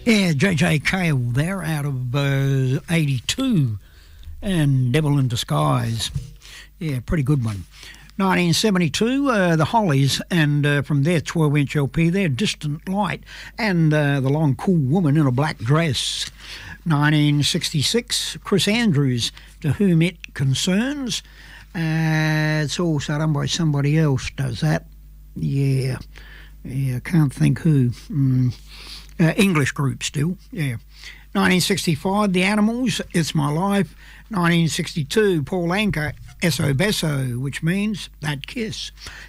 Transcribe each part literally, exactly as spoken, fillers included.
Yeah, J J Cale there out of uh, eighty-two and Devil in Disguise. Yeah, pretty good one. nineteen seventy-two, uh, the Hollies, and uh, from their twelve-inch L P there, Distant Light, and uh, the Long Cool Woman in a Black Dress. nineteen sixty-six, Chris Andrews, To Whom It Concerns. Uh, it's also done by somebody else, does that? Yeah, yeah, I can't think who. Mm. Uh, English group still, yeah. nineteen sixty-five, The Animals, It's My Life. nineteen sixty-two, Paul Anka, Eso Beso, which means That Kiss.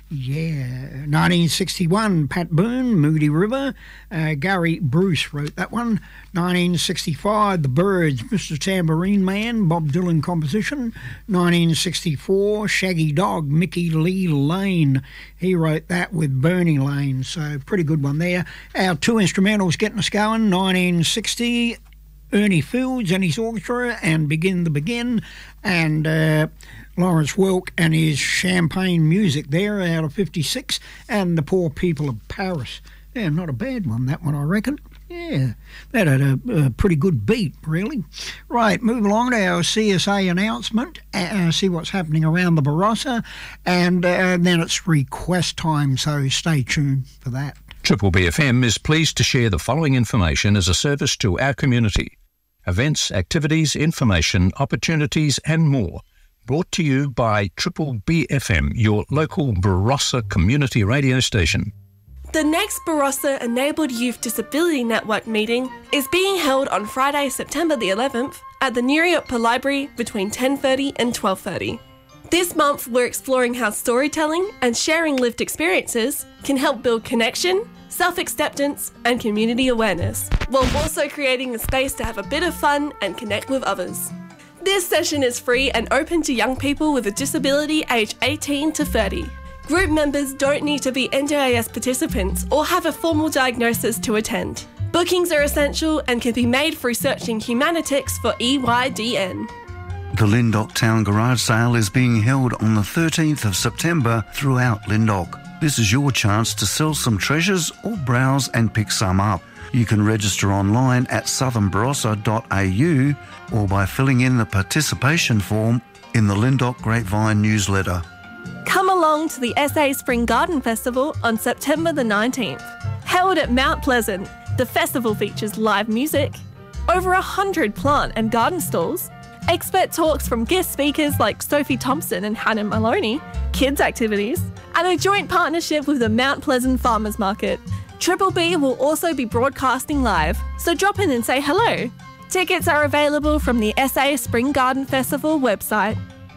Yeah. nineteen sixty-one, Pat Boone, Moody River. Uh, Gary Bruce wrote that one. nineteen sixty-five, The Byrds, Mister Tambourine Man, Bob Dylan composition. nineteen sixty-four, Shaggy Dog, Mickey Lee Lane. He wrote that with Bernie Lane, so pretty good one there. Our two instrumentals getting us going. nineteen sixty, Ernie Fields and his orchestra and Begin the Begin, and uh, Lawrence Welk and his Champagne Music there out of fifty-six, and The Poor People of Paris. Yeah, not a bad one, that one, I reckon. Yeah, that had a, a pretty good beat, really. Right, move along to our C S A announcement, uh, see what's happening around the Barossa, and uh, then it's request time, so stay tuned for that. Triple B F M is pleased to share the following information as a service to our community. Events, activities, information, opportunities and more. Brought to you by Triple B F M, your local Barossa community radio station. The next Barossa Enabled Youth Disability Network meeting is being held on Friday, September the eleventh at the Nuriotpa Library between ten thirty and twelve thirty. This month we're exploring how storytelling and sharing lived experiences can help build connection, self-acceptance and community awareness, while also creating a space to have a bit of fun and connect with others. This session is free and open to young people with a disability aged eighteen to thirty. Group members don't need to be N D I S participants or have a formal diagnosis to attend. Bookings are essential and can be made through searching Humanitix for E Y D N. The Lyndoch Town Garage Sale is being held on the thirteenth of September throughout Lyndoch. This is your chance to sell some treasures or browse and pick some up. You can register online at southern barossa dot a u or by filling in the participation form in the Lyndoch Grapevine newsletter. Come along to the S A Spring Garden Festival on September the nineteenth. Held at Mount Pleasant, the festival features live music, over a hundred plant and garden stalls, expert talks from guest speakers like Sophie Thompson and Hannah Maloney, kids activities, and a joint partnership with the Mount Pleasant Farmers Market. Triple B will also be broadcasting live, so drop in and say hello. Tickets are available from the S A Spring Garden Festival website.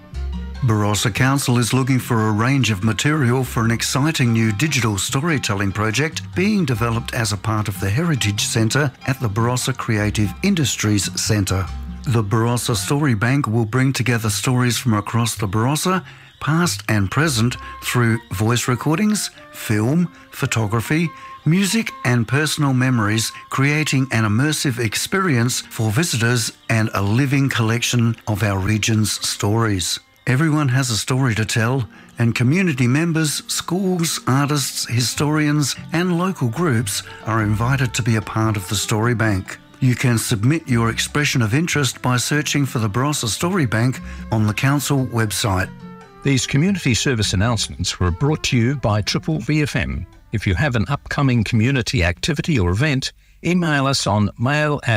Barossa Council is looking for a range of material for an exciting new digital storytelling project being developed as a part of the Heritage Centre at the Barossa Creative Industries Centre. The Barossa Story Bank will bring together stories from across the Barossa, past and present, through voice recordings, film, photography, music and personal memories, creating an immersive experience for visitors and a living collection of our region's stories. Everyone has a story to tell, and community members, schools, artists, historians and local groups are invited to be a part of the Story Bank. You can submit your expression of interest by searching for the Barossa Story Bank on the Council website. These community service announcements were brought to you by Triple B F M. If you have an upcoming community activity or event, email us on mail at